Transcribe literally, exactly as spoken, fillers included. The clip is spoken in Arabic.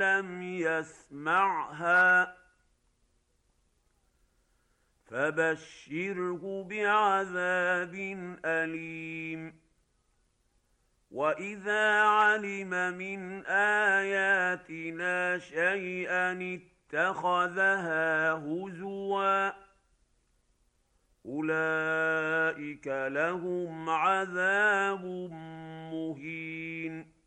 لم يسمعها فبشره بعذاب أليم. وإذا علم من آياتنا شيئا اتخذها هزوا أولئك لهم عذاب مهين.